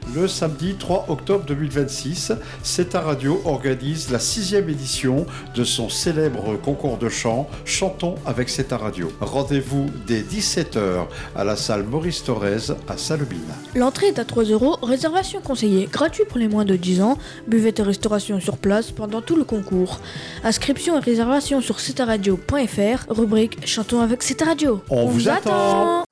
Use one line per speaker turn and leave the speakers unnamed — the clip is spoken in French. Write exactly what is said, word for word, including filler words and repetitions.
Le samedi trois octobre deux mille vingt-six, C'est ta radio organise la sixième édition de son célèbre concours de chant Chantons avec C'est ta radio. Rendez-vous dès dix-sept heures à la salle Maurice Thorez à Salobine.
L'entrée est à trois euros, réservation conseillée, gratuit pour les moins de dix ans, buvette et restauration sur place pendant tout le concours. Inscription et réservation sur c'est ta radio point f r, rubrique Chantons avec C'est ta radio.
On, On vous attend. attend